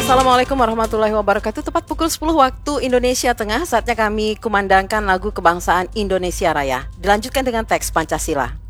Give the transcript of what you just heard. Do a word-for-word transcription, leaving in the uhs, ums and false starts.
Assalamualaikum warahmatullahi wabarakatuh. Tepat pukul sepuluh waktu Indonesia Tengah, saatnya kami kumandangkan lagu kebangsaan Indonesia Raya. Dilanjutkan dengan teks Pancasila.